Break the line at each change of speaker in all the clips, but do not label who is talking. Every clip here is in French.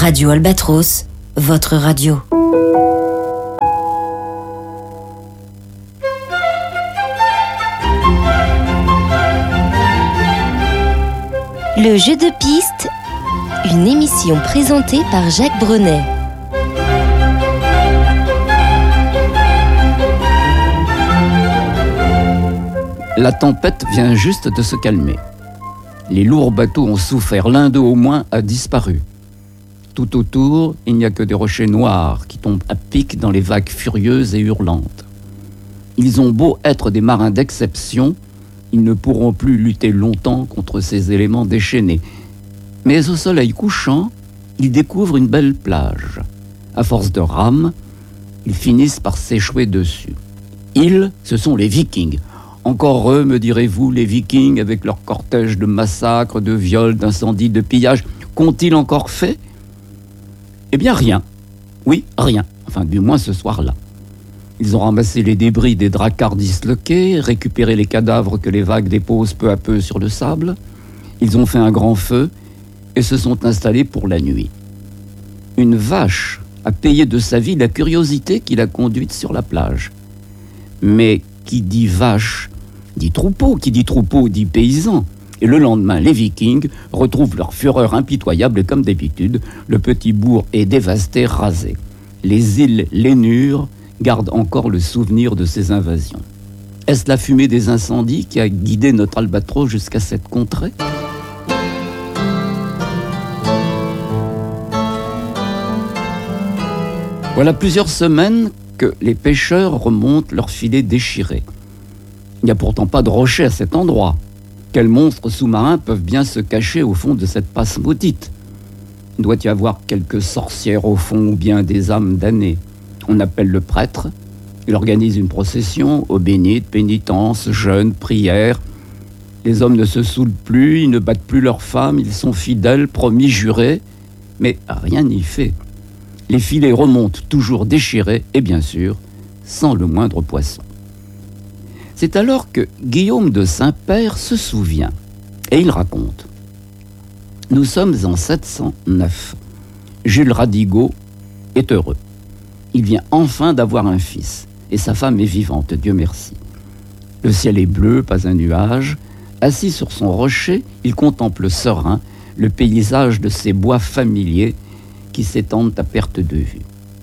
Radio Albatros, votre radio. Le jeu de piste, une émission présentée par Jacques Brenet.
La tempête vient juste de se calmer. Les lourds bateaux ont souffert, l'un d'eux au moins a disparu. Tout autour, il n'y a que des rochers noirs qui tombent à pic dans les vagues furieuses et hurlantes. Ils ont beau être des marins d'exception, ils ne pourront plus lutter longtemps contre ces éléments déchaînés. Mais au soleil couchant, ils découvrent une belle plage. À force de rames, ils finissent par s'échouer dessus. Ils, ce sont les Vikings. Encore eux, me direz-vous, les Vikings, avec leur cortège de massacres, de viols, d'incendies, de pillages, qu'ont-ils encore fait ? Eh bien, rien. Oui, rien. Enfin, du moins ce soir-là. Ils ont ramassé les débris des dracars disloqués, récupéré les cadavres que les vagues déposent peu à peu sur le sable. Ils ont fait un grand feu et se sont installés pour la nuit. Une vache a payé de sa vie la curiosité qui l'a conduite sur la plage. Mais qui dit vache dit troupeau, qui dit troupeau dit paysan. Et le lendemain, les Vikings retrouvent leur fureur impitoyable et comme d'habitude, le petit bourg est dévasté, rasé. Les îles Lénures gardent encore le souvenir de ces invasions. Est-ce la fumée des incendies qui a guidé notre albatros jusqu'à cette contrée ? Voilà plusieurs semaines que les pêcheurs remontent leurs filets déchirés. Il n'y a pourtant pas de rochers à cet endroit. Quels monstres sous-marins peuvent bien se cacher au fond de cette passe maudite ? Il doit y avoir quelques sorcières au fond ou bien des âmes damnées. On appelle le prêtre, il organise une procession, eau bénite, pénitence, jeûne, prière. Les hommes ne se saoulent plus, ils ne battent plus leurs femmes, ils sont fidèles, promis, jurés, mais rien n'y fait. Les filets remontent toujours déchirés et bien sûr, sans le moindre poisson. C'est alors que Guillaume de Saint-Père se souvient et il raconte. Nous sommes en 709. Jules Radigo est heureux. Il vient enfin d'avoir un fils et sa femme est vivante, Dieu merci. Le ciel est bleu, pas un nuage. Assis sur son rocher, il contemple serein le paysage de ces bois familiers qui s'étendent à perte de vue.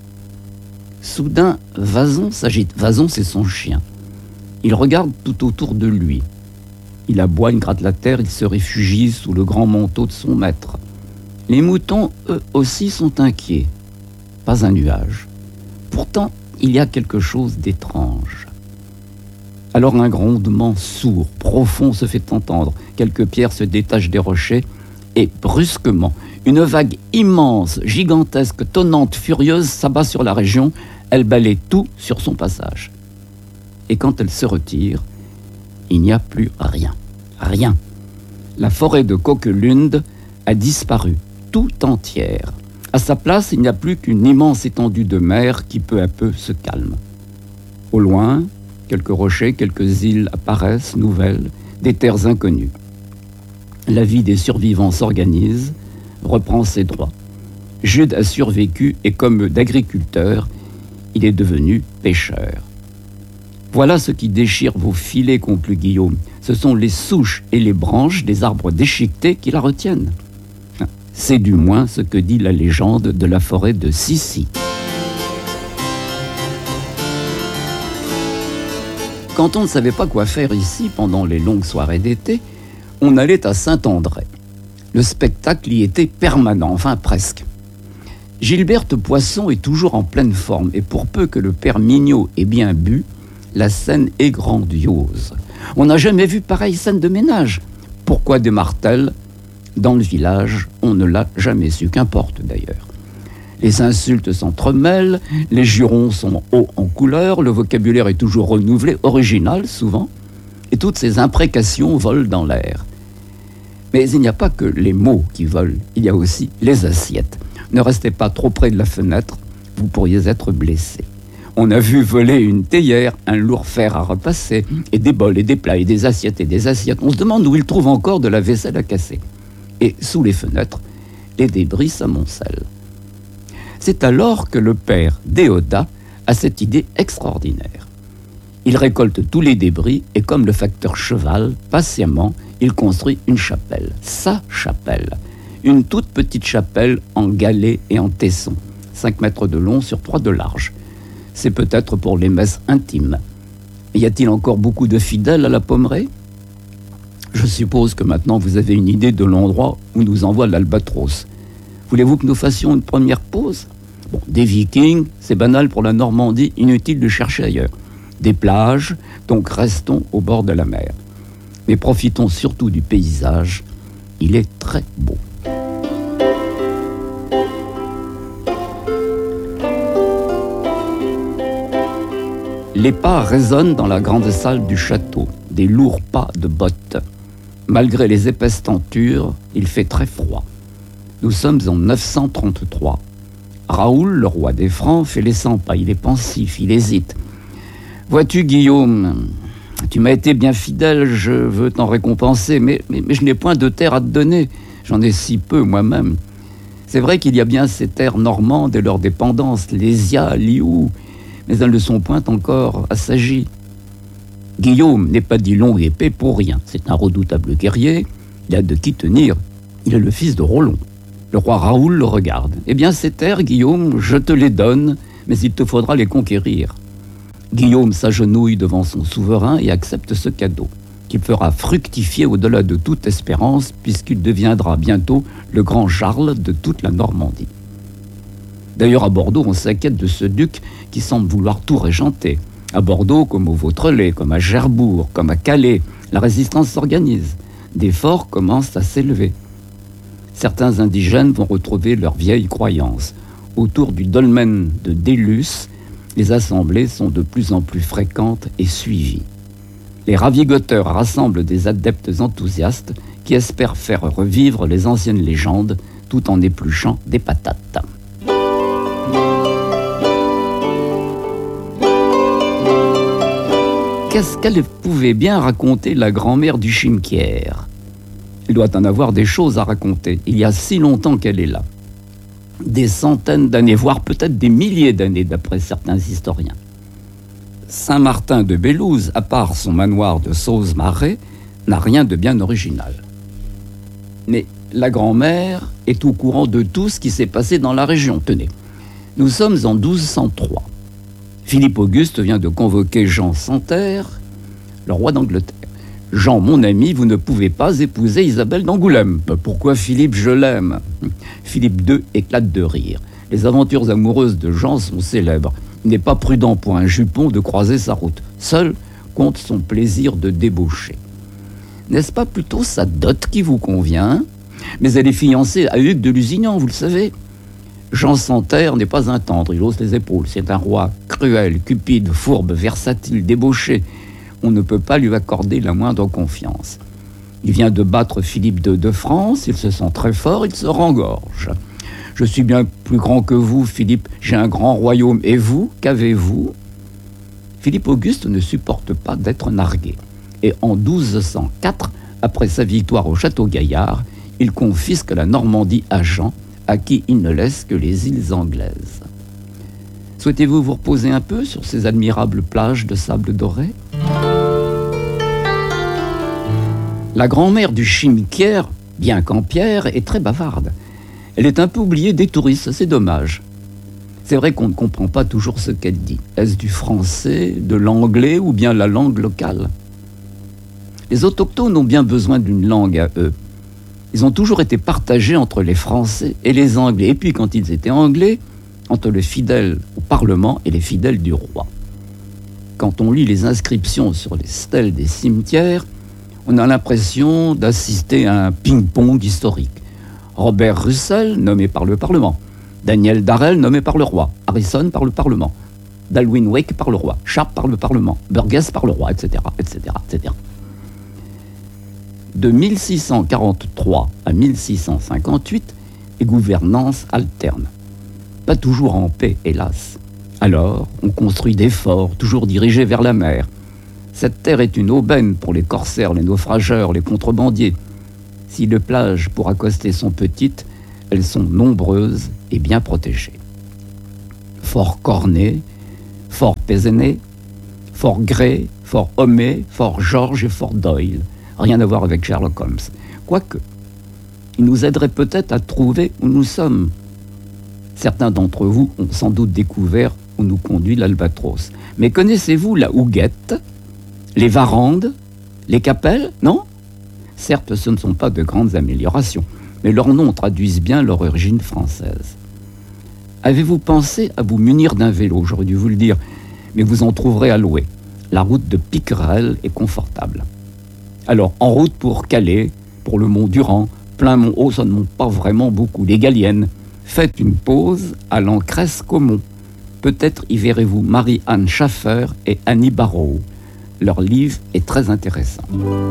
Soudain, Vazon s'agite. Vazon, c'est son chien. Il regarde tout autour de lui. Il aboie, il gratte la terre, il se réfugie sous le grand manteau de son maître. Les moutons, eux aussi, sont inquiets. Pas un nuage. Pourtant, il y a quelque chose d'étrange. Alors un grondement sourd, profond se fait entendre. Quelques pierres se détachent des rochers et brusquement, une vague immense, gigantesque, tonnante, furieuse s'abat sur la région. Elle balaie tout sur son passage. Et quand elle se retire, il n'y a plus rien. Rien. La forêt de Coquelund a disparu, tout entière. À sa place, il n'y a plus qu'une immense étendue de mer qui peu à peu se calme. Au loin, quelques rochers, quelques îles apparaissent, nouvelles, des terres inconnues. La vie des survivants s'organise, reprend ses droits. Jude a survécu et comme d'agriculteur, il est devenu pêcheur. Voilà ce qui déchire vos filets, conclut Guillaume. Ce sont les souches et les branches des arbres déchiquetés qui la retiennent. C'est du moins ce que dit la légende de la forêt de Sissi. Quand on ne savait pas quoi faire ici pendant les longues soirées d'été, on allait à Saint-André. Le spectacle y était permanent, enfin presque. Gilberte Poisson est toujours en pleine forme et pour peu que le père Mignot ait bien bu, la scène est grandiose. On n'a jamais vu pareille scène de ménage. Pourquoi démarre-t-elle ? Dans le village, on ne l'a jamais su, qu'importe d'ailleurs. Les insultes s'entremêlent, les jurons sont hauts en couleur, le vocabulaire est toujours renouvelé, original souvent, et toutes ces imprécations volent dans l'air. Mais il n'y a pas que les mots qui volent, il y a aussi les assiettes. Ne restez pas trop près de la fenêtre, vous pourriez être blessé. On a vu voler une théière, un lourd fer à repasser, et des bols et des plats et des assiettes et des assiettes. On se demande où ils trouvent encore de la vaisselle à casser. Et sous les fenêtres, les débris s'amoncellent. C'est alors que le père Déodat a cette idée extraordinaire. Il récolte tous les débris et comme le facteur cheval, patiemment, il construit une chapelle, sa chapelle. Une toute petite chapelle en galets et en tessons, 5 mètres de long sur 3 de large. C'est peut-être pour les messes intimes. Y a-t-il encore beaucoup de fidèles à la Pommeraye ? Je suppose que maintenant vous avez une idée de l'endroit où nous envoie l'Albatros. Voulez-vous que nous fassions une première pause ? Bon, des Vikings, c'est banal pour la Normandie, inutile de chercher ailleurs. Des plages, donc restons au bord de la mer. Mais profitons surtout du paysage, il est très beau. Les pas résonnent dans la grande salle du château, des lourds pas de bottes. Malgré les épaisses tentures, il fait très froid. Nous sommes en 933. Raoul, le roi des Francs, fait les 100 pas. Il est pensif, il hésite. « Vois-tu, Guillaume, tu m'as été bien fidèle, je veux t'en récompenser, mais je n'ai point de terre à te donner. J'en ai si peu moi-même. C'est vrai qu'il y a bien ces terres normandes et leurs dépendances, Lésia, Lioux, mais elles ne sont point encore assagies. Guillaume n'est pas dit long et épais pour rien. C'est un redoutable guerrier, il a de qui tenir. Il est le fils de Rollon. Le roi Raoul le regarde. Eh bien, ces terres, Guillaume, je te les donne, mais il te faudra les conquérir. Guillaume s'agenouille devant son souverain et accepte ce cadeau, qui fera fructifier au-delà de toute espérance, puisqu'il deviendra bientôt le grand Charles de toute la Normandie. D'ailleurs, à Bordeaux, on s'inquiète de ce duc qui semble vouloir tout régenter. À Bordeaux, comme au Vautrelet, comme à Cherbourg, comme à Calais, la résistance s'organise. Des forts commencent à s'élever. Certains indigènes vont retrouver leurs vieilles croyances. Autour du dolmen de Délus, les assemblées sont de plus en plus fréquentes et suivies. Les ravigoteurs rassemblent des adeptes enthousiastes qui espèrent faire revivre les anciennes légendes tout en épluchant des patates. Qu'est-ce qu'elle pouvait bien raconter, la grand-mère du Chimquière ? Il doit en avoir des choses à raconter. Il y a si longtemps qu'elle est là. Des centaines d'années, voire peut-être des milliers d'années, d'après certains historiens. Saint-Martin de Bélouze, à part son manoir de Sauze-Marais, n'a rien de bien original. Mais la grand-mère est au courant de tout ce qui s'est passé dans la région. Tenez, nous sommes en 1203. Philippe Auguste vient de convoquer Jean Santerre, le roi d'Angleterre. « Jean, mon ami, vous ne pouvez pas épouser Isabelle d'Angoulême. »« Pourquoi, Philippe, je l'aime ?» Philippe II éclate de rire. Les aventures amoureuses de Jean sont célèbres. Il n'est pas prudent pour un jupon de croiser sa route. Seul compte son plaisir de débaucher. N'est-ce pas plutôt sa dot qui vous convient ? Mais elle est fiancée à Hugues de Lusignan, vous le savez. Jean Santerre n'est pas un tendre, il hausse les épaules. C'est un roi cruel, cupide, fourbe, versatile, débauché. On ne peut pas lui accorder la moindre confiance. Il vient de battre Philippe II de France, il se sent très fort, il se rengorge. « Je suis bien plus grand que vous, Philippe, j'ai un grand royaume. Et vous, qu'avez-vous » Philippe Auguste ne supporte pas d'être nargué. Et en 1204, après sa victoire au château Gaillard, il confisque la Normandie à Jean, à qui il ne laisse que les îles anglaises. Souhaitez-vous vous reposer un peu sur ces admirables plages de sable doré ? La grand-mère du Chimquière, bien qu'en pierre, est très bavarde. Elle est un peu oubliée des touristes, c'est dommage. C'est vrai qu'on ne comprend pas toujours ce qu'elle dit. Est-ce du français, de l'anglais ou bien la langue locale ? Les autochtones ont bien besoin d'une langue à eux. Ils ont toujours été partagés entre les Français et les Anglais. Et puis quand ils étaient Anglais, entre les fidèles au Parlement et les fidèles du roi. Quand on lit les inscriptions sur les stèles des cimetières, on a l'impression d'assister à un ping-pong historique. Robert Russell, nommé par le Parlement. Daniel Darrell, nommé par le roi. Harrison par le Parlement. Dalwyn Wake par le roi. Sharp par le Parlement. Burgess par le roi, etc., etc., etc. De 1643 à 1658, les gouvernances alternent. Pas toujours en paix, hélas. Alors, on construit des forts, toujours dirigés vers la mer. Cette terre est une aubaine pour les corsaires, les naufrageurs, les contrebandiers. Si les plages pour accoster sont petites, elles sont nombreuses et bien protégées. Fort Cornet, Fort Pézenet, Fort Grey, Fort Homais, Fort George et Fort Doyle. Rien à voir avec Sherlock Holmes. Quoique, il nous aiderait peut-être à trouver où nous sommes. Certains d'entre vous ont sans doute découvert où nous conduit l'Albatros. Mais connaissez-vous la Houguette, les Varandes, les Capelles, non? Certes, ce ne sont pas de grandes améliorations, mais leurs noms traduisent bien leur origine française. Avez-vous pensé à vous munir d'un vélo? J'aurais dû vous le dire, mais vous en trouverez à louer. La route de Piquerel est confortable. Alors, en route pour Calais, pour le mont Durand, plein mont haut, ça ne monte pas vraiment beaucoup. Les Galliennes, faites une pause à l'Ancresse-Caumont. Peut-être y verrez-vous Marie-Anne Schaffer et Annie Barrow. Leur livre est très intéressant.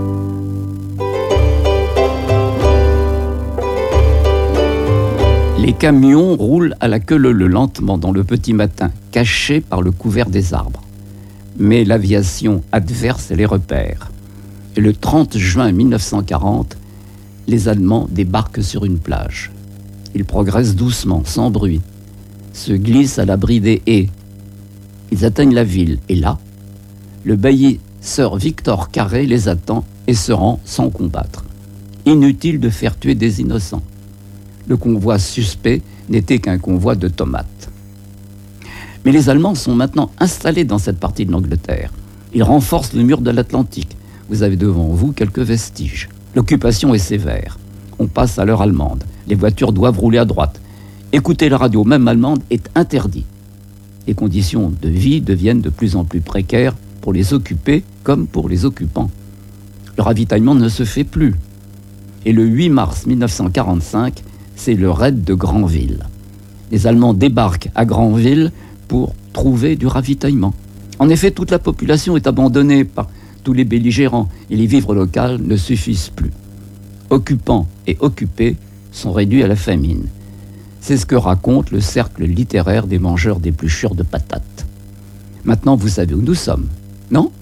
Les camions roulent à la queue leu-leu lentement dans le petit matin, cachés par le couvert des arbres. Mais l'aviation adverse les repère. Et le 30 juin 1940, les Allemands débarquent sur une plage. Ils progressent doucement, sans bruit, se glissent à l'abri des haies. Ils atteignent la ville, et là, le bailli Sir Victor Carré les attend et se rend sans combattre. Inutile de faire tuer des innocents. Le convoi suspect n'était qu'un convoi de tomates. Mais les Allemands sont maintenant installés dans cette partie de l'Angleterre. Ils renforcent le mur de l'Atlantique. Vous avez devant vous quelques vestiges. L'occupation est sévère. On passe à l'heure allemande. Les voitures doivent rouler à droite. Écouter la radio, même allemande, est interdit. Les conditions de vie deviennent de plus en plus précaires pour les occupés comme pour les occupants. Le ravitaillement ne se fait plus. Et le 8 mars 1945, c'est le raid de Granville. Les Allemands débarquent à Granville pour trouver du ravitaillement. En effet, toute la population est abandonnée par tous les belligérants et les vivres locales ne suffisent plus. Occupants et occupés sont réduits à la famine. C'est ce que raconte le cercle littéraire des mangeurs d'épluchures de patates. Maintenant, vous savez où nous sommes, non?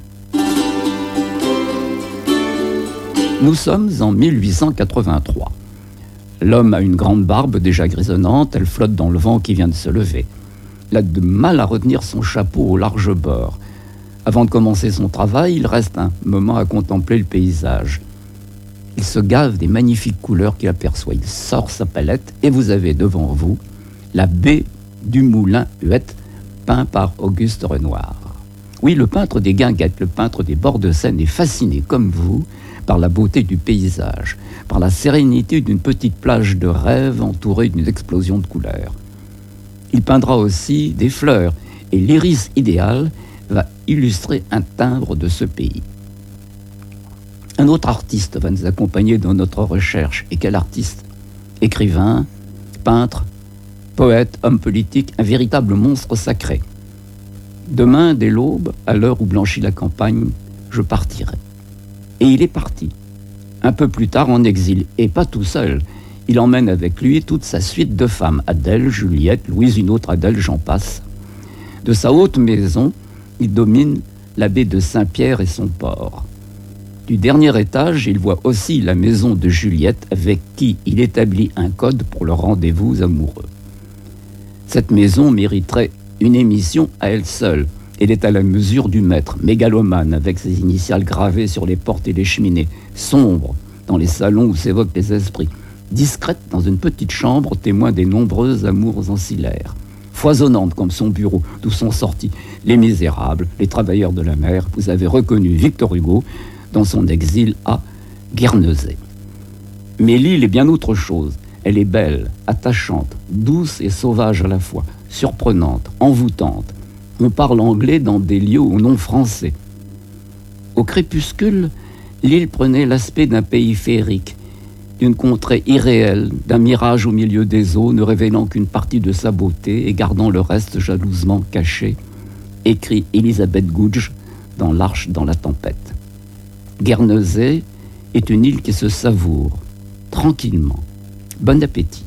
Nous sommes en 1883. L'homme a une grande barbe déjà grisonnante, elle flotte dans le vent qui vient de se lever. Il a de mal à retenir son chapeau au large bord. Avant de commencer son travail, il reste un moment à contempler le paysage. Il se gave des magnifiques couleurs qu'il aperçoit. Il sort sa palette et vous avez devant vous la baie du Moulin Huette, peint par Auguste Renoir. Oui, le peintre des Guinguettes, le peintre des bords de Seine est fasciné, comme vous, par la beauté du paysage, par la sérénité d'une petite plage de rêve entourée d'une explosion de couleurs. Il peindra aussi des fleurs, et l'iris idéal va illustrer un timbre de ce pays. Un autre artiste va nous accompagner dans notre recherche. Et quel artiste? Écrivain, peintre, poète, homme politique, un véritable monstre sacré. Demain, dès l'aube, à l'heure où blanchit la campagne, je partirai. Et il est parti. Un peu plus tard en exil, et pas tout seul. Il emmène avec lui toute sa suite de femmes, Adèle, Juliette, Louise, une autre Adèle, j'en passe. De sa haute maison, il domine la baie de Saint-Pierre et son port. Du dernier étage, il voit aussi la maison de Juliette, avec qui il établit un code pour le rendez-vous amoureux. Cette maison mériterait une émission à elle seule. Elle est à la mesure du maître, mégalomane, avec ses initiales gravées sur les portes et les cheminées, sombre dans les salons où s'évoquent les esprits, discrète dans une petite chambre, témoin des nombreux amours ancillaires, foisonnante comme son bureau, d'où sont sortis les misérables, les travailleurs de la mer. Vous avez reconnu Victor Hugo dans son exil à Guernesey. Mais l'île est bien autre chose. Elle est belle, attachante, douce et sauvage à la fois, surprenante, envoûtante. On parle anglais dans des lieux au nom français. Au crépuscule, l'île prenait l'aspect d'un pays féerique, d'une contrée irréelle, d'un mirage au milieu des eaux, ne révélant qu'une partie de sa beauté et gardant le reste jalousement caché, écrit Elisabeth Gouge dans L'Arche dans la tempête. Guernesey est une île qui se savoure, tranquillement. Bon appétit.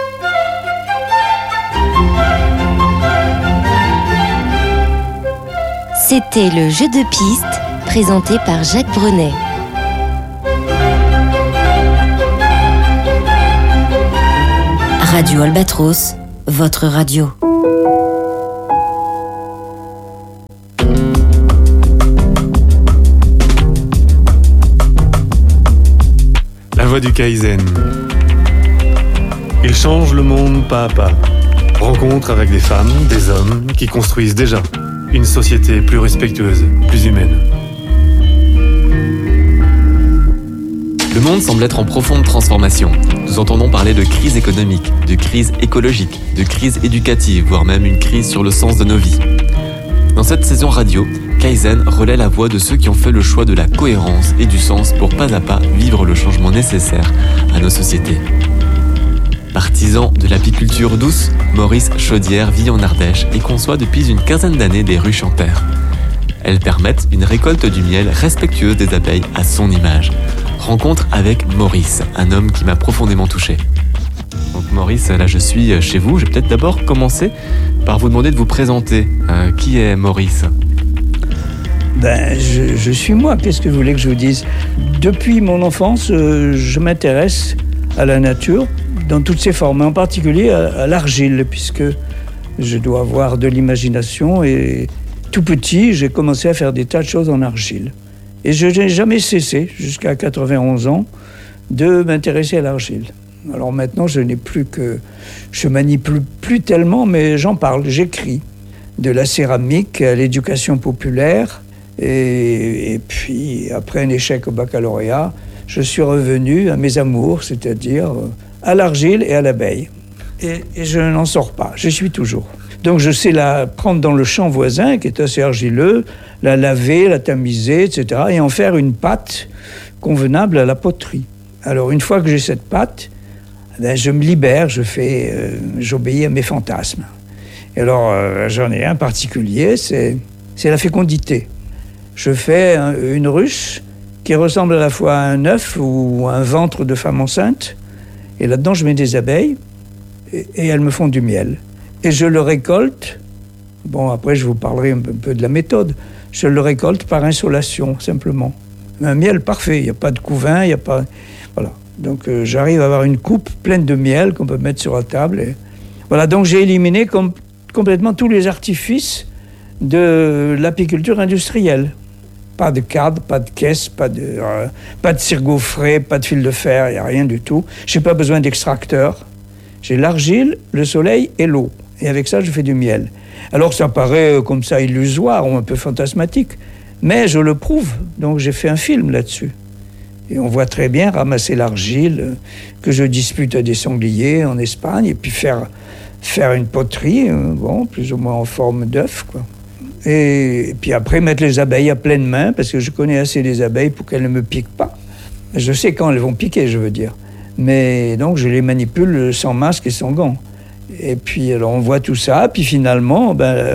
C'était le jeu de piste présenté par Jacques Brunet. Radio Albatros, votre radio.
voie du Kaizen. Il change le monde pas à pas. Rencontre avec des femmes, des hommes qui construisent déjà une société plus respectueuse, plus humaine.
Le monde semble être en profonde transformation. Nous entendons parler de crise économique, de crise écologique, de crise éducative, voire même une crise sur le sens de nos vies. Dans cette saison radio, Kaizen relaie la voix de ceux qui ont fait le choix de la cohérence et du sens pour pas à pas vivre le changement nécessaire à nos sociétés. Partisan de l'apiculture douce, Maurice Chaudière vit en Ardèche et conçoit depuis une quinzaine d'années des ruches en terre. Elles permettent une récolte du miel respectueuse des abeilles à son image. Rencontre avec Maurice, un homme qui m'a profondément touché. Donc Maurice, là je suis chez vous. Je vais peut-être d'abord commencer par vous demander de vous présenter. Qui est Maurice ?
Je suis moi, qu'est-ce que vous voulez que je vous dise ? Depuis mon enfance, je m'intéresse à la nature dans toutes ses formes, en particulier à l'argile, puisque je dois avoir de l'imagination et tout petit, j'ai commencé à faire des tas de choses en argile. Et je n'ai jamais cessé, jusqu'à 91 ans, de m'intéresser à l'argile. Alors maintenant, je manipule plus tellement, mais j'en parle, j'écris. De la céramique à l'éducation populaire, et puis après un échec au baccalauréat, je suis revenu à mes amours, c'est-à-dire à l'argile et à l'abeille. Et je n'en sors pas, j'y suis toujours. Donc je sais la prendre dans le champ voisin, qui est assez argileux, la laver, la tamiser, etc., et en faire une pâte convenable à la poterie. Alors une fois que j'ai cette pâte, je me libère, j'obéis à mes fantasmes. Et alors j'en ai un particulier, c'est la fécondité. Je fais une ruche qui ressemble à la fois à un œuf ou à un ventre de femme enceinte, et là-dedans je mets des abeilles, et elles me font du miel. Et je le récolte, après je vous parlerai un peu de la méthode, je le récolte par insolation, simplement. Un miel parfait, il n'y a pas de couvain, il n'y a pas... Voilà. Donc j'arrive à avoir une coupe pleine de miel qu'on peut mettre sur la table. Et... Voilà, donc j'ai éliminé complètement tous les artifices de l'apiculture industrielle. Pas de cadre, pas de caisse, pas de cirgo frais, pas de fil de fer, il n'y a rien du tout. Je n'ai pas besoin d'extracteur. J'ai l'argile, le soleil et l'eau. Et avec ça, je fais du miel. Alors ça paraît comme ça illusoire ou un peu fantasmatique, mais je le prouve. Donc j'ai fait un film là-dessus. Et on voit très bien ramasser l'argile que je dispute à des sangliers en Espagne et puis faire une poterie, plus ou moins en forme d'œuf, quoi. Et puis après, mettre les abeilles à pleine main, parce que je connais assez les abeilles pour qu'elles ne me piquent pas. Je sais quand elles vont piquer, je veux dire. Mais donc, je les manipule sans masque et sans gants. Et puis, alors, on voit tout ça, puis finalement,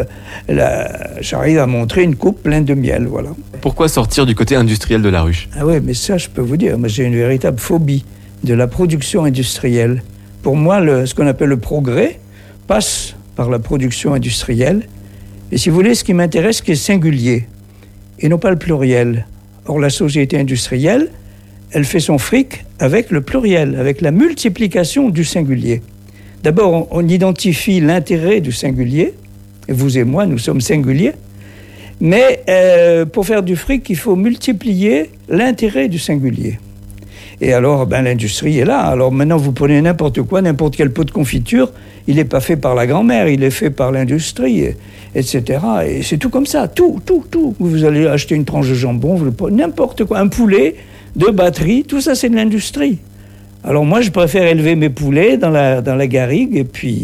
j'arrive à montrer une coupe pleine de miel, voilà.
Pourquoi sortir du côté industriel de la ruche ?
Ah oui, mais ça, je peux vous dire, moi, j'ai une véritable phobie de la production industrielle. Pour moi, ce qu'on appelle le progrès passe par la production industrielle. Et si vous voulez, ce qui m'intéresse, c'est singulier, et non pas le pluriel. Or, la société industrielle, elle fait son fric avec le pluriel, avec la multiplication du singulier. D'abord, on identifie l'intérêt du singulier, et vous et moi, nous sommes singuliers, mais pour faire du fric, il faut multiplier l'intérêt du singulier. Et alors, l'industrie est là. Alors maintenant, vous prenez n'importe quoi, n'importe quel pot de confiture, il n'est pas fait par la grand-mère, il est fait par l'industrie, etc. Et c'est tout comme ça, tout. Vous allez acheter une tranche de jambon, n'importe quoi, un poulet, 2 batteries, tout ça c'est de l'industrie. Alors moi je préfère élever mes poulets dans la garrigue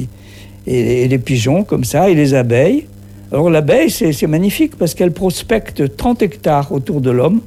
et les pigeons comme ça et les abeilles. Alors l'abeille c'est magnifique parce qu'elle prospecte 30 hectares autour de l'homme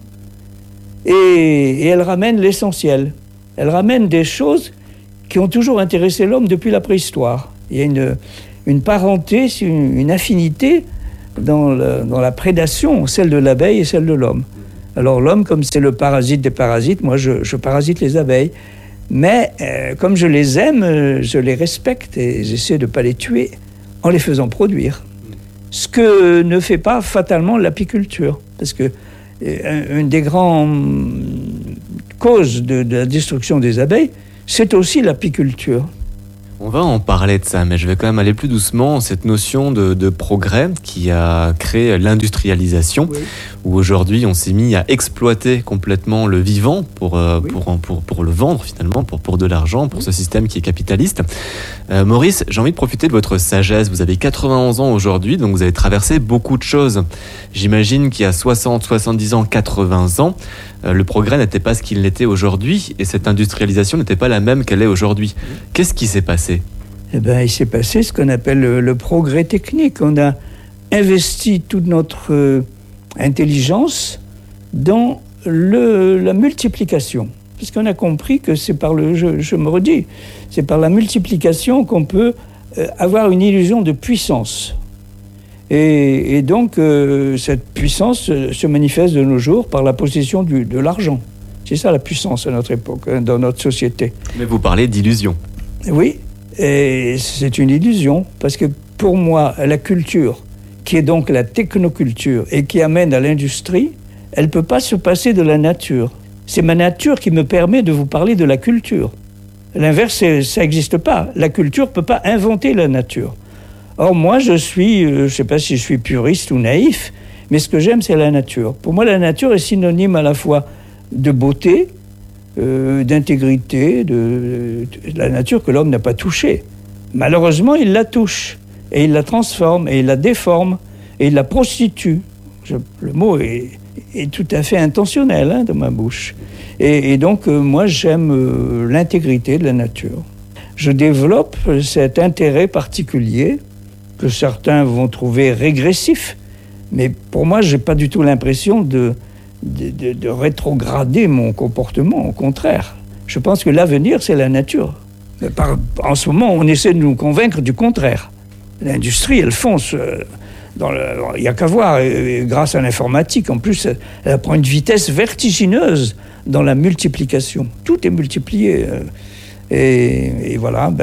et elle ramène l'essentiel. Elle ramène des choses qui ont toujours intéressé l'homme depuis la préhistoire. Il y a une parenté, une affinité dans la prédation, celle de l'abeille et celle de l'homme. Alors l'homme, comme c'est le parasite des parasites, moi je parasite les abeilles. Mais comme je les aime, je les respecte et j'essaie de ne pas les tuer en les faisant produire. Ce que ne fait pas fatalement l'apiculture. Parce que une des grandes causes de la destruction des abeilles, c'est aussi l'apiculture.
On va en parler de ça, mais je vais quand même aller plus doucement. Cette notion de progrès qui a créé l'industrialisation, oui, où aujourd'hui on s'est mis à exploiter complètement le vivant pour le vendre finalement, pour de l'argent, pour ce système qui est capitaliste. Maurice, j'ai envie de profiter de votre sagesse. Vous avez 91 ans aujourd'hui, donc vous avez traversé beaucoup de choses. J'imagine qu'il y a 60, 70 ans, 80 ans, le progrès n'était pas ce qu'il l'était aujourd'hui et cette industrialisation n'était pas la même qu'elle est aujourd'hui. Qu'est-ce qui s'est passé ?
Eh bien, il s'est passé ce qu'on appelle le progrès technique. On a investi toute notre intelligence dans la multiplication. Puisqu'on a compris que c'est par je me redis, c'est par la multiplication qu'on peut avoir une illusion de puissance. Et donc, cette puissance se manifeste de nos jours par la possession de l'argent. C'est ça la puissance à notre époque, dans notre société.
Mais vous parlez d'illusion.
Oui, et c'est une illusion, parce que pour moi, la culture, qui est donc la technoculture et qui amène à l'industrie, elle ne peut pas se passer de la nature. C'est ma nature qui me permet de vous parler de la culture. L'inverse, ça n'existe pas. La culture ne peut pas inventer la nature. Or, moi, je ne sais pas si je suis puriste ou naïf, mais ce que j'aime, c'est la nature. Pour moi, la nature est synonyme à la fois de beauté, d'intégrité, de la nature que l'homme n'a pas touchée. Malheureusement, il la touche, et il la transforme, et il la déforme, et il la prostitue. Le mot est tout à fait intentionnel dans ma bouche. Et donc, moi, j'aime l'intégrité de la nature. Je développe cet intérêt particulier que certains vont trouver régressif, mais pour moi, je n'ai pas du tout l'impression de rétrograder mon comportement, au contraire. Je pense que l'avenir, c'est la nature. En ce moment, on essaie de nous convaincre du contraire. L'industrie, elle fonce. Il n'y a qu'à voir, grâce à l'informatique, en plus, elle prend une vitesse vertigineuse dans la multiplication. Tout est multiplié. Et voilà,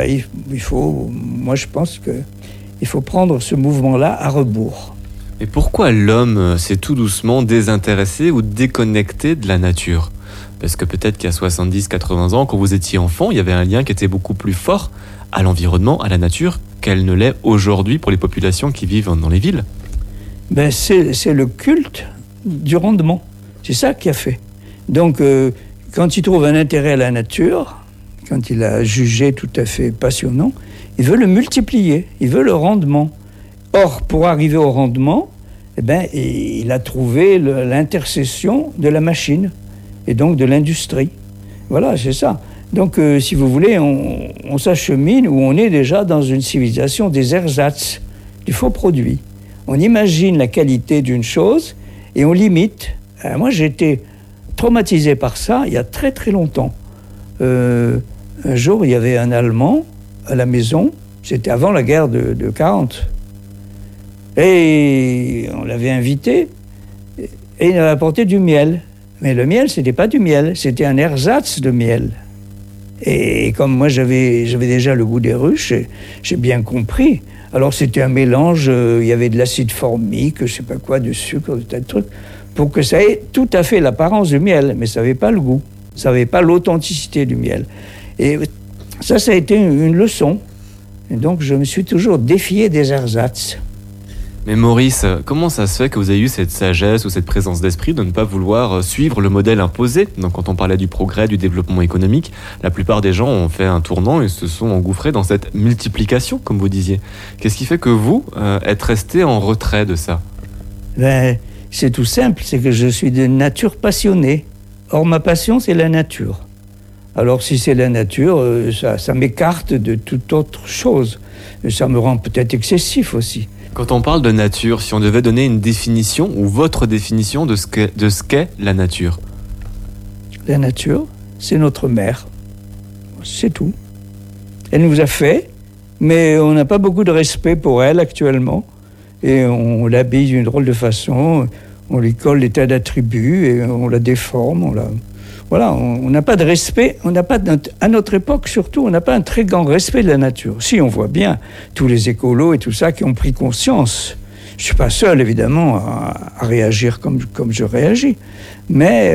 moi je pense qu'il faut prendre ce mouvement-là à rebours.
Et pourquoi l'homme s'est tout doucement désintéressé ou déconnecté de la nature ? Parce que peut-être qu'il y a 70-80 ans, quand vous étiez enfant, il y avait un lien qui était beaucoup plus fort à l'environnement, à la nature, qu'elle ne l'est aujourd'hui pour les populations qui vivent dans les villes.
C'est le culte du rendement. C'est ça qui a fait. Donc, quand il trouve un intérêt à la nature, quand il a jugé tout à fait passionnant, il veut le multiplier, il veut le rendement. Or, pour arriver au rendement, il a trouvé l'intercession de la machine et donc de l'industrie. Voilà, c'est ça. Donc, si vous voulez, on s'achemine où on est déjà dans une civilisation des ersatz, du faux produit. On imagine la qualité d'une chose et on l'imite. Moi, j'ai été traumatisé par ça il y a très très longtemps. Un jour, il y avait un Allemand à la maison, c'était avant la guerre de 40. Et on l'avait invité, et il avait apporté du miel. Mais le miel, c'était pas du miel, c'était un ersatz de miel. Et comme moi, j'avais déjà le goût des ruches, j'ai bien compris. Alors c'était un mélange, il y avait de l'acide formique, je sais pas quoi, de sucre, de tas de trucs, pour que ça ait tout à fait l'apparence du miel, mais ça n'avait pas le goût, ça n'avait pas l'authenticité du miel. Et ça a été une leçon. Et donc je me suis toujours défié des ersatz.
Mais Maurice, comment ça se fait que vous avez eu cette sagesse ou cette présence d'esprit de ne pas vouloir suivre le modèle imposé ? Donc quand on parlait du progrès, du développement économique, la plupart des gens ont fait un tournant et se sont engouffrés dans cette multiplication, comme vous disiez. Qu'est-ce qui fait que vous êtes resté en retrait de ça ?
C'est tout simple, c'est que je suis de nature passionnée. Or ma passion, c'est la nature. Alors si c'est la nature, ça m'écarte de toute autre chose. Ça me rend peut-être excessif aussi.
Quand on parle de nature, si on devait donner une définition ou votre définition de ce qu'est la nature ?
La nature, c'est notre mère. C'est tout. Elle nous a fait, mais on n'a pas beaucoup de respect pour elle actuellement. Et on l'habille d'une drôle de façon, on lui colle des tas d'attributs et on la déforme, Voilà, on n'a pas de respect, à notre époque surtout, on n'a pas un très grand respect de la nature. Si, on voit bien tous les écolos et tout ça qui ont pris conscience. Je ne suis pas seul, évidemment, à réagir comme je réagis. Mais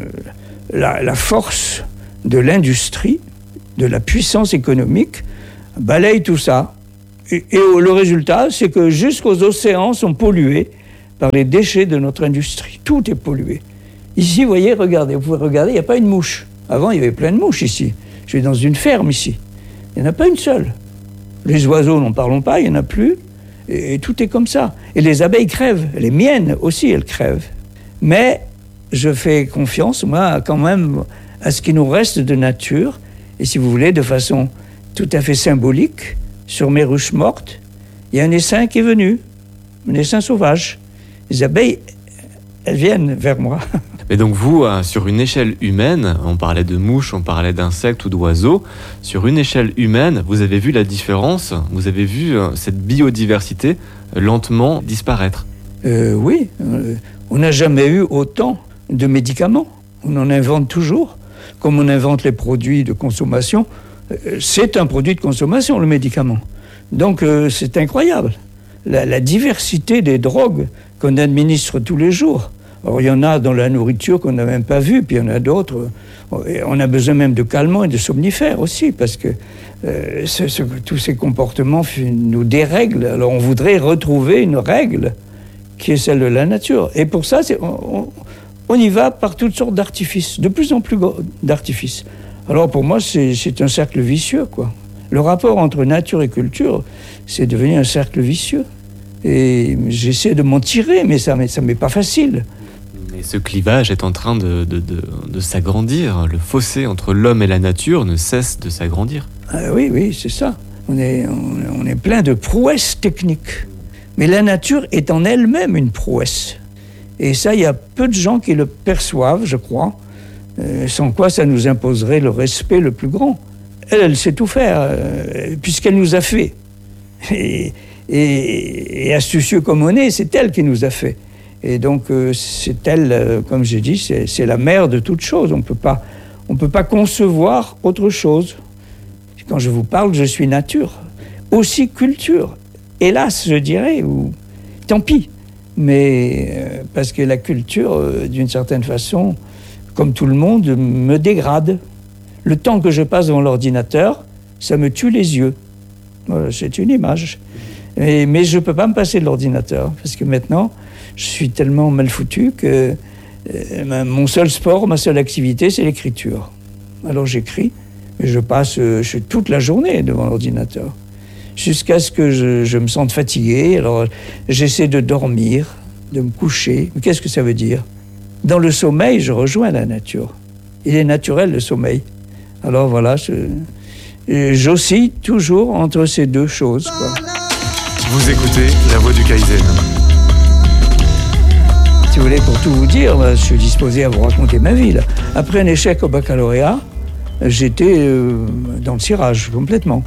la force de l'industrie, de la puissance économique, balaye tout ça. Et le résultat, c'est que jusqu'aux océans sont pollués par les déchets de notre industrie. Tout est pollué. Ici, vous voyez, regardez, vous pouvez regarder, il n'y a pas une mouche. Avant, il y avait plein de mouches ici. Je suis dans une ferme ici. Il n'y en a pas une seule. Les oiseaux, n'en parlons pas, il n'y en a plus. Et tout est comme ça. Et les abeilles crèvent. Les miennes aussi, elles crèvent. Mais je fais confiance, moi, quand même, à ce qui nous reste de nature. Et si vous voulez, de façon tout à fait symbolique, sur mes ruches mortes, il y a un essaim qui est venu. Un essaim sauvage. Les abeilles, elles viennent vers moi.
Mais donc vous, sur une échelle humaine, on parlait de mouches, on parlait d'insectes ou d'oiseaux, sur une échelle humaine, vous avez vu la différence, vous avez vu cette biodiversité lentement disparaître.
Oui, on n'a jamais eu autant de médicaments. On en invente toujours, comme on invente les produits de consommation. C'est un produit de consommation, le médicament. Donc c'est incroyable. La diversité des drogues qu'on administre tous les jours. Alors, il y en a dans la nourriture qu'on n'a même pas vu, puis il y en a d'autres. On a besoin même de calmants et de somnifères aussi, parce que tous ces comportements nous dérèglent. Alors, on voudrait retrouver une règle qui est celle de la nature. Et pour ça, on y va par toutes sortes d'artifices, de plus en plus d'artifices. Alors, pour moi, c'est un cercle vicieux, quoi. Le rapport entre nature et culture, c'est devenu un cercle vicieux. Et j'essaie de m'en tirer, mais ça m'est pas facile.
Mais ce clivage est en train de s'agrandir. Le fossé entre l'homme et la nature ne cesse de s'agrandir.
Oui, c'est ça. On est plein de prouesses techniques. Mais la nature est en elle-même une prouesse. Et ça, il y a peu de gens qui le perçoivent, je crois. Sans quoi ça nous imposerait le respect le plus grand. Elle sait tout faire, puisqu'elle nous a fait. Et astucieux comme on est, c'est elle qui nous a fait. Et donc, c'est elle, comme j'ai dit, c'est la mère de toutes choses. On peut pas concevoir autre chose. Quand je vous parle, je suis nature. Aussi culture. Hélas, je dirais, ou tant pis. Mais parce que la culture, d'une certaine façon, comme tout le monde, me dégrade. Le temps que je passe devant l'ordinateur, ça me tue les yeux. Voilà, c'est une image. Mais je ne peux pas me passer de l'ordinateur, parce que maintenant, je suis tellement mal foutu que mon seul sport, ma seule activité, c'est l'écriture. Alors j'écris, mais je passe toute la journée devant l'ordinateur, jusqu'à ce que je me sente fatigué. Alors j'essaie de dormir, de me coucher. Mais qu'est-ce que ça veut dire ? Dans le sommeil, je rejoins la nature. Il est naturel, le sommeil. Alors voilà, j'oscille toujours entre ces deux choses, quoi.
Vous écoutez La Voix du Kaizen.
Si vous voulez, pour tout vous dire, je suis disposé à vous raconter ma vie, là. Après un échec au baccalauréat, j'étais dans le cirage, complètement.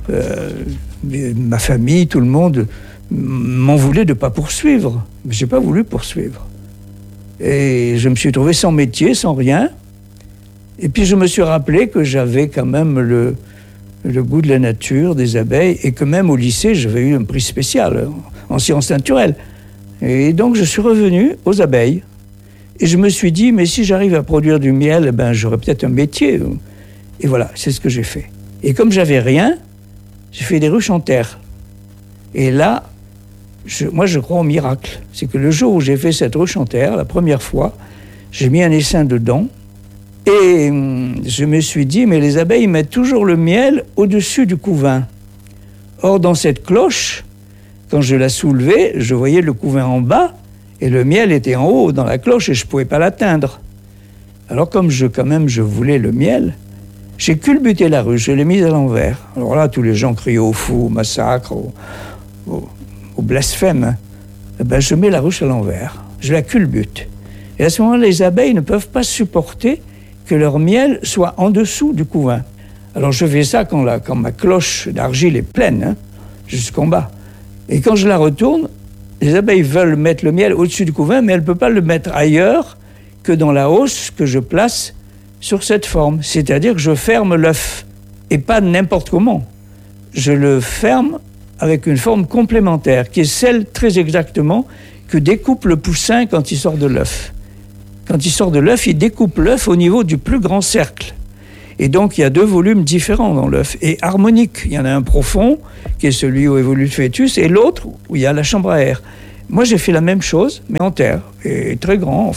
Ma famille, tout le monde m'en voulait de ne pas poursuivre. Mais je n'ai pas voulu poursuivre. Et je me suis trouvé sans métier, sans rien. Et puis je me suis rappelé que j'avais quand même le goût de la nature, des abeilles, et que même au lycée, j'avais eu un prix spécial en sciences naturelles. Et donc je suis revenu aux abeilles. Et je me suis dit, mais si j'arrive à produire du miel, eh ben, j'aurai peut-être un métier. Et voilà, c'est ce que j'ai fait. Et comme j'avais rien, j'ai fait des ruches en terre. Et là, moi je crois au miracle. C'est que le jour où j'ai fait cette ruche en terre, la première fois, j'ai mis un essaim dedans. Et je me suis dit, mais les abeilles mettent toujours le miel au-dessus du couvain. Or, dans cette cloche, quand je la soulevais, je voyais le couvain en bas, et le miel était en haut dans la cloche, et je ne pouvais pas l'atteindre. Alors, comme je voulais le miel, j'ai culbuté la ruche, je l'ai mise à l'envers. Alors là, tous les gens crient au fou, au massacre, au blasphème. Eh ben, je mets la ruche à l'envers, je la culbute. Et à ce moment-là, les abeilles ne peuvent pas supporter que leur miel soit en dessous du couvain. Alors je fais ça quand ma cloche d'argile est pleine, jusqu'en bas. Et quand je la retourne, les abeilles veulent mettre le miel au-dessus du couvain, mais elles ne peuvent pas le mettre ailleurs que dans la hausse que je place sur cette forme. C'est-à-dire que je ferme l'œuf, et pas n'importe comment. Je le ferme avec une forme complémentaire, qui est celle très exactement que découpe le poussin quand il sort de l'œuf. Quand il sort de l'œuf, il découpe l'œuf au niveau du plus grand cercle. Et donc, il y a 2 volumes différents dans l'œuf, et harmoniques. Il y en a un profond, qui est celui où évolue le fœtus, et l'autre où il y a la chambre à air. Moi, j'ai fait la même chose, mais en terre, et très grand.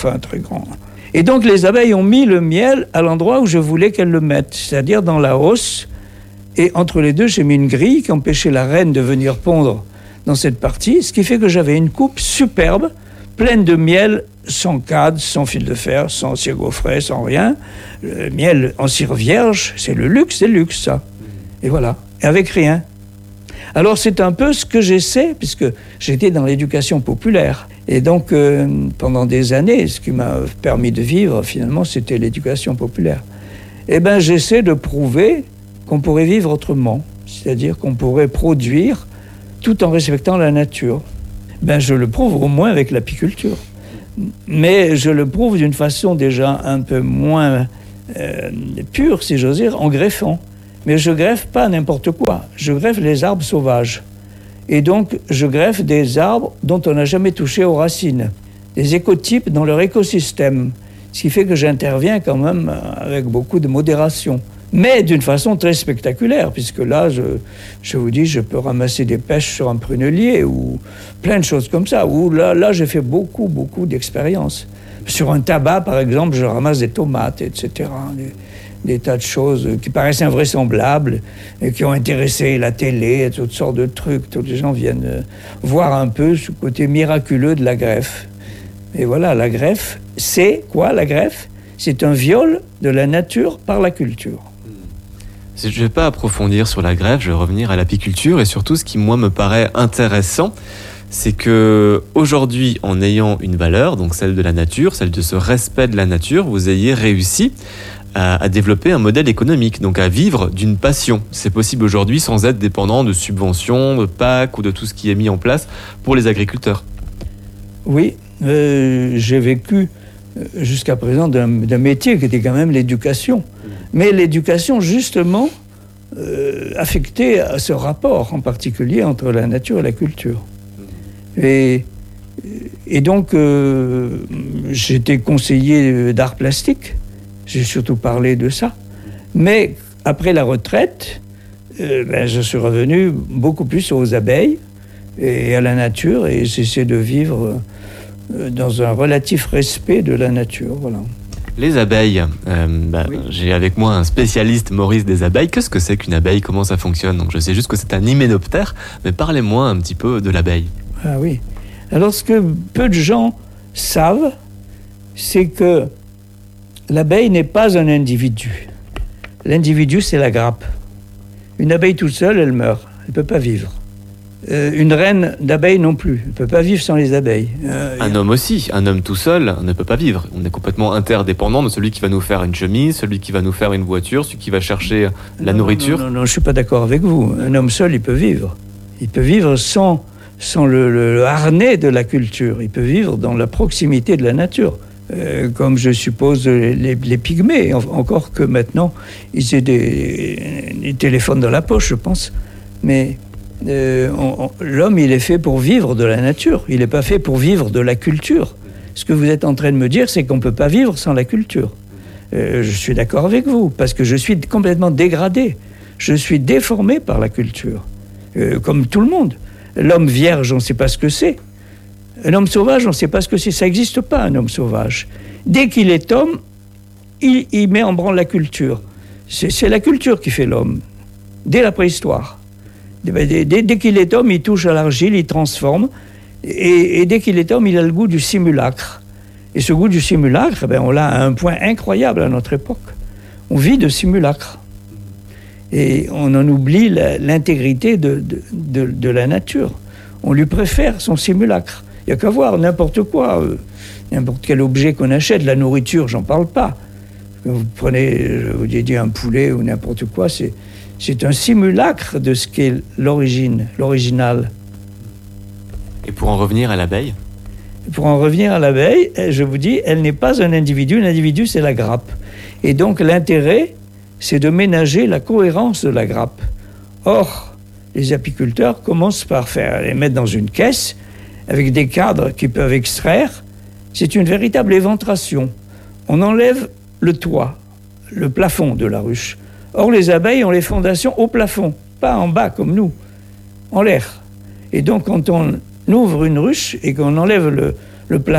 Et donc, les abeilles ont mis le miel à l'endroit où je voulais qu'elles le mettent, c'est-à-dire dans la hausse. Et entre les deux, j'ai mis une grille qui empêchait la reine de venir pondre dans cette partie, ce qui fait que j'avais une coupe superbe, pleine de miel, sans cadre, sans fil de fer, sans cire gaufrée, sans rien. Le miel en cire vierge, c'est le luxe, ça. Et voilà, et avec rien. Alors c'est un peu ce que j'essaie, puisque j'étais dans l'éducation populaire. Et donc, pendant des années, ce qui m'a permis de vivre, finalement, c'était l'éducation populaire. Eh bien, j'essaie de prouver qu'on pourrait vivre autrement, c'est-à-dire qu'on pourrait produire tout en respectant la nature. Ben, je le prouve au moins avec l'apiculture. Mais je le prouve d'une façon déjà un peu moins pure, si j'ose dire, en greffant. Mais je greffe pas n'importe quoi. Je greffe les arbres sauvages. Et donc, je greffe des arbres dont on n'a jamais touché aux racines. Des écotypes dans leur écosystème. Ce qui fait que j'interviens quand même avec beaucoup de modération. Mais d'une façon très spectaculaire, puisque là, je vous dis, je peux ramasser des pêches sur un prunellier ou plein de choses comme ça. Où là j'ai fait beaucoup d'expériences. Sur un tabac, par exemple, je ramasse des tomates, etc. Des tas de choses qui paraissent invraisemblables et qui ont intéressé la télé, toutes sortes de trucs. Tous les gens viennent voir un peu ce côté miraculeux de la greffe. Et voilà, la greffe, c'est quoi la greffe ? C'est un viol de la nature par la culture.
Je ne vais pas approfondir sur la greffe, je vais revenir à l'apiculture et surtout ce qui, moi, me paraît intéressant, c'est que aujourd'hui, en ayant une valeur, donc celle de la nature, celle de ce respect de la nature, vous ayez réussi à développer un modèle économique, donc à vivre d'une passion. C'est possible aujourd'hui sans être dépendant de subventions, de PAC ou de tout ce qui est mis en place pour les agriculteurs.
Oui, j'ai vécu jusqu'à présent d'un métier qui était quand même l'éducation. Mais l'éducation, justement, affectée à ce rapport en particulier entre la nature et la culture. Et donc, j'étais conseiller d'art plastique. J'ai surtout parlé de ça. Mais après la retraite, je suis revenu beaucoup plus aux abeilles et à la nature. Et j'essaie de vivre dans un relatif respect de la nature. Voilà.
Les abeilles,
Oui.
J'ai avec moi un spécialiste, Maurice, des abeilles. Qu'est-ce que c'est qu'une abeille ? Comment ça fonctionne ? Donc, je sais juste que c'est un hyménoptère, mais parlez-moi un petit peu de l'abeille.
Ah oui. Alors, ce que peu de gens savent, c'est que l'abeille n'est pas un individu. L'individu, c'est la grappe. Une abeille toute seule, elle meurt. Elle ne peut pas vivre. Une reine d'abeilles non plus. Elle ne peut pas vivre sans les abeilles.
Un homme aussi. Un homme tout seul ne peut pas vivre. On est complètement interdépendant de celui qui va nous faire une chemise, celui qui va nous faire une voiture, celui qui va chercher la nourriture.
Non, je ne suis pas d'accord avec vous. Un homme seul, il peut vivre. Il peut vivre sans le harnais de la culture. Il peut vivre dans la proximité de la nature. Comme je suppose les pygmées, encore que maintenant, ils aient des téléphones dans la poche, je pense. Mais l'homme, il est fait pour vivre de la nature. Il n'est pas fait pour vivre de la culture. Ce que vous êtes en train de me dire, c'est qu'on ne peut pas vivre sans la culture. Je suis d'accord avec vous, parce que je suis complètement dégradé. Je suis déformé par la culture, comme tout le monde. L'homme vierge, on ne sait pas ce que c'est. Un homme sauvage, on ne sait pas ce que c'est. Ça n'existe pas, un homme sauvage. Dès qu'il est homme, il met en branle la culture. C'est la culture qui fait l'homme, dès la préhistoire. Dès qu'il est homme, il touche à l'argile, il transforme. Et dès qu'il est homme, il a le goût du simulacre. Et ce goût du simulacre, on l'a à un point incroyable à notre époque. On vit de simulacre. Et on en oublie l'intégrité de la nature. On lui préfère son simulacre. Il n'y a qu'à voir n'importe quoi, n'importe quel objet qu'on achète, la nourriture, j'en parle pas. Vous prenez, je vous ai dit, un poulet ou n'importe quoi, c'est un simulacre de ce qu'est l'original.
Et pour en revenir à l'abeille ?
Pour en revenir à l'abeille, je vous dis, elle n'est pas un individu. L'individu, c'est la grappe. Et donc, l'intérêt, c'est de ménager la cohérence de la grappe. Or, les apiculteurs commencent par les mettre dans une caisse avec des cadres qu'ils peuvent extraire. C'est une véritable éventration. On enlève le toit, le plafond de la ruche. Or, les abeilles ont les fondations au plafond, pas en bas comme nous, en l'air. Et donc, quand on ouvre une ruche et qu'on enlève le plafond,